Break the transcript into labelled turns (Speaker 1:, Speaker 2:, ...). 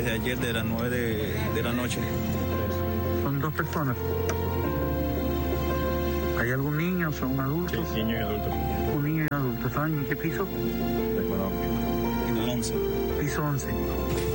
Speaker 1: desde ayer de las 9 de la noche.
Speaker 2: ¿Son 2 personas? ¿Hay algún niño? ¿Son adultos?
Speaker 1: Sí, niño y adulto.
Speaker 2: Un niño y adulto. ¿Saben en qué piso?
Speaker 1: Desconozco. En el 11.
Speaker 2: Piso 11.